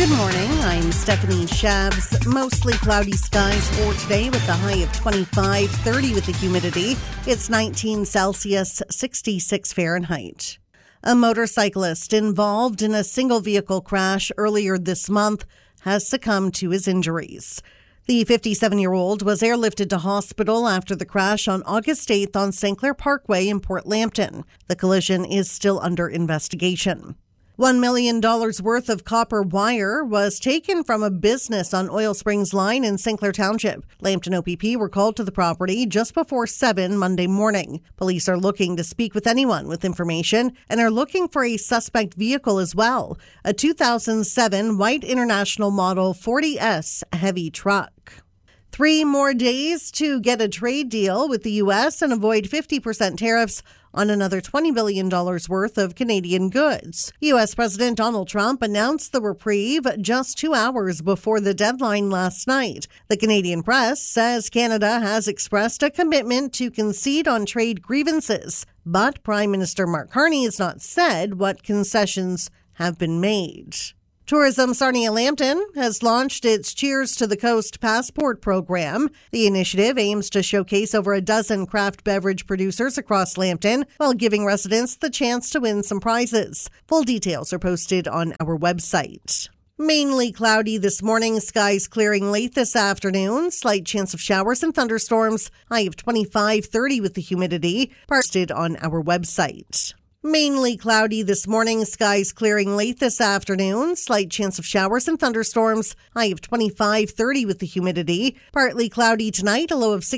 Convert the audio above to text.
Good morning, I'm Stephanie Shabs. Mostly cloudy skies for today with the high of 25, 30 with the humidity. It's 19 Celsius, 66 Fahrenheit. A motorcyclist involved in a single vehicle crash earlier this month has succumbed to his injuries. The 57-year-old was airlifted to hospital after the crash on August 8th on St. Clair Parkway in Port Lambton. The collision is still under investigation. $1 million worth of copper wire was taken from a business on Oil Springs Line in St. Clair Township. Lambton OPP were called to the property just before 7 Monday morning. Police are looking to speak with anyone with information and are looking for a suspect vehicle as well, a 2007 white International Model 40S heavy truck. 3 more days to get a trade deal with the U.S. and avoid 50% tariffs on another $20 billion worth of Canadian goods. U.S. President Donald Trump announced the reprieve just 2 hours before the deadline last night. The Canadian press says Canada has expressed a commitment to concede on trade grievances, but Prime Minister Mark Carney has not said what concessions have been made. Tourism Sarnia Lambton has launched its Cheers to the Coast Passport program. The initiative aims to showcase over a dozen craft beverage producers across Lambton while giving residents the chance to win some prizes. Full details are posted on our website. Mainly cloudy this morning, skies clearing late this afternoon. Slight chance of showers and thunderstorms. High of 25, 30 with the humidity. Posted on our website. Mainly cloudy this morning, skies clearing late this afternoon. Slight chance of showers and thunderstorms. High of 25, 30 with the humidity. Partly cloudy tonight, a low of 6.